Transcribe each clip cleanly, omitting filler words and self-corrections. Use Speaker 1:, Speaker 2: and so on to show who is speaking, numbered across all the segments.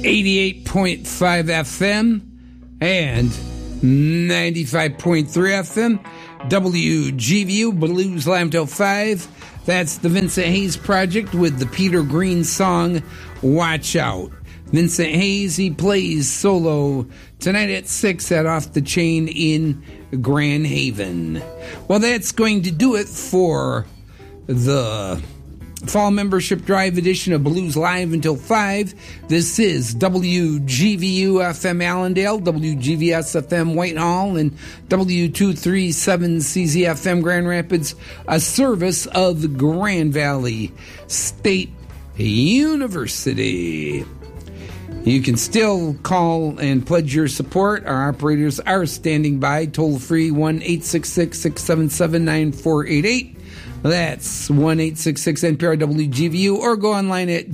Speaker 1: 88.5 FM and 95.3 FM. WGVU, Blues Live Till 5. That's the Vincent Hayes Project with the Peter Green song, Watch Out. Vincent Hayes, he plays solo tonight at 6 at Off the Chain in Grand Haven. Well, that's going to do it for the Fall Membership Drive edition of Blues Live until 5. This is WGVU FM Allendale, WGVS FM Whitehall, and W237 CZFM Grand Rapids, a service of the Grand Valley State University. You can still call and pledge your support. Our operators are standing by. Toll free 1-866-677-9488. That's 1-866-NPR-WGVU, or go online at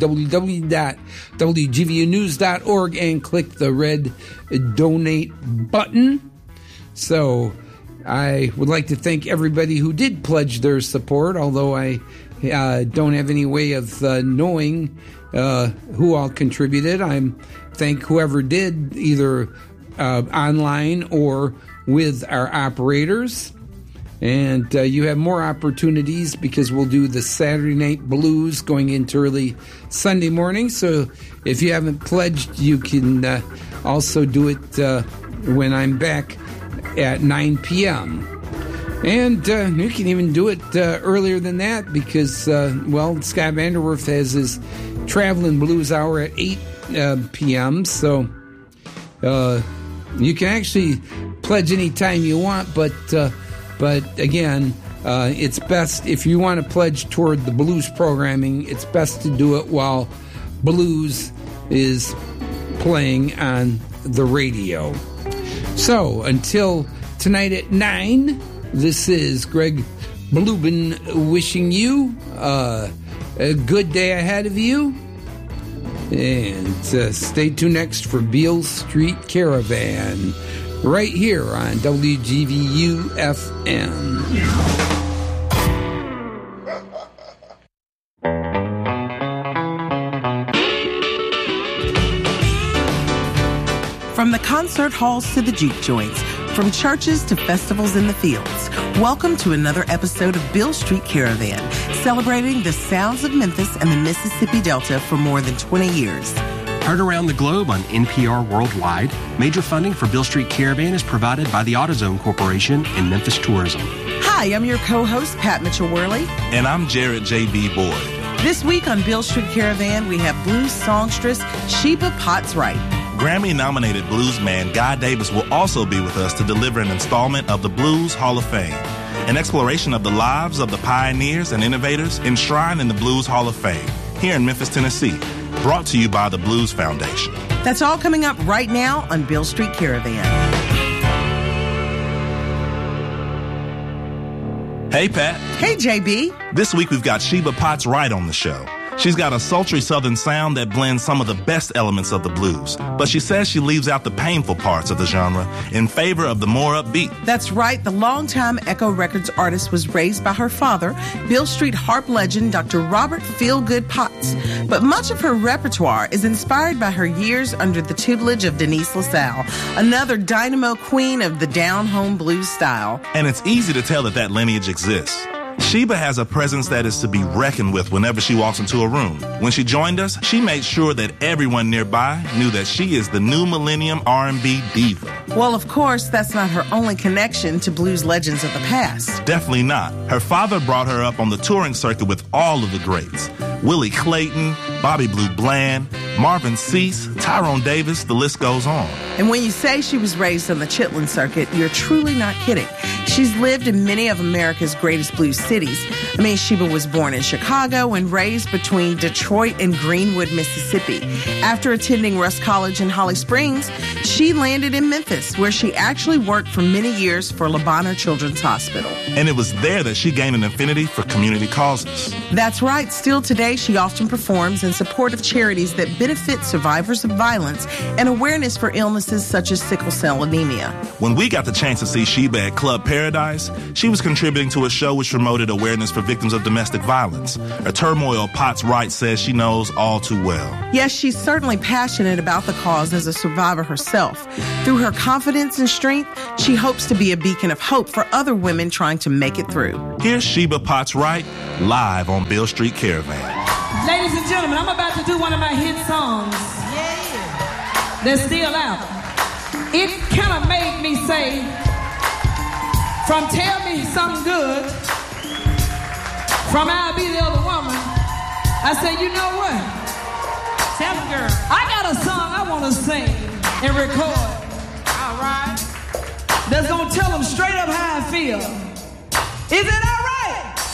Speaker 1: www.wgvunews.org and click the red donate button. So I would like to thank everybody who did pledge their support, although I don't have any way of knowing who all contributed. I thank whoever did, either online or with our operators. And you have more opportunities because we'll do the Saturday Night Blues going into early Sunday morning. So if you haven't pledged, you can also do it when I'm back at 9 p.m. And you can even do it earlier than that because, Scott Vanderwerf has his Traveling Blues Hour at 8 p.m. So you can actually pledge any time you want, but again, it's best if you want to pledge toward the blues programming, it's best to do it while blues is playing on the radio. So until tonight at 9, this is Greg Blubin wishing you a good day ahead of you. And stay tuned next for Beale Street Caravan, right here on WGVU FM.
Speaker 2: From the concert halls to the juke joints, from churches to festivals in the fields, welcome to another episode of Beale Street Caravan, celebrating the sounds of Memphis and the Mississippi Delta for more than 20 years.
Speaker 3: Heard around the globe on NPR Worldwide, major funding for Beale Street Caravan is provided by the AutoZone Corporation and Memphis Tourism.
Speaker 2: Hi, I'm your co-host, Pat Mitchell-Worley.
Speaker 4: And I'm Jared J.B. Boyd.
Speaker 2: This week on Beale Street Caravan, we have blues songstress Sheba Potts Wright.
Speaker 4: Grammy-nominated bluesman Guy Davis will also be with us to deliver an installment of the Blues Hall of Fame, an exploration of the lives of the pioneers and innovators enshrined in the Blues Hall of Fame here in Memphis, Tennessee. Brought to you by the Blues Foundation.
Speaker 2: That's all coming up right now on Beale Street Caravan.
Speaker 4: Hey, Pat.
Speaker 2: Hey, JB.
Speaker 4: This week we've got Sheba Potts Wright on the show. She's got a sultry southern sound that blends some of the best elements of the blues, but she says she leaves out the painful parts of the genre in favor of the more upbeat.
Speaker 2: That's right. The longtime Echo Records artist was raised by her father, Beale Street harp legend Dr. Robert Feelgood Potts. But much of her repertoire is inspired by her years under the tutelage of Denise LaSalle, another dynamo queen of the down-home blues style.
Speaker 4: And it's easy to tell that lineage exists. Sheba has a presence that is to be reckoned with whenever she walks into a room. When she joined us, she made sure that everyone nearby knew that she is the new millennium R&B diva.
Speaker 2: Well, of course, that's not her only connection to blues legends of the past.
Speaker 4: Definitely not. Her father brought her up on the touring circuit with all of the greats. Willie Clayton, Bobby Blue Bland, Marvin Cease, Tyrone Davis, the list goes on.
Speaker 2: And when you say she was raised on the Chitlin circuit, you're truly not kidding. She's lived in many of America's greatest blues cities. I mean, Sheba was born in Chicago and raised between Detroit and Greenwood, Mississippi. After attending Rust College in Holly Springs, she landed in Memphis, where she actually worked for many years for Le Bonheur Children's Hospital.
Speaker 4: And it was there that she gained an affinity for community causes.
Speaker 2: That's right. Still today, she often performs in support of charities that benefit survivors of violence and awareness for illnesses such as sickle cell anemia.
Speaker 4: When we got the chance to see Sheba at Club Paradise Paradise, she was contributing to a show which promoted awareness for victims of domestic violence. A Turmoil Potts Wright says she knows all too well.
Speaker 2: Yes, she's certainly passionate about the cause as a survivor herself. Through her confidence and strength, she hopes to be a beacon of hope for other women trying to make it through.
Speaker 4: Here's Sheba Potts Wright live on Beale Street Caravan.
Speaker 5: Ladies and gentlemen, I'm about to do one of my hit songs. That's still out. It kind of made me say, from tell me something good, from I'll be the other woman, I said, you know what? Tell me, girl. I got a song I want to sing and record. All right. That's going to tell them straight up how I feel. Is it all right?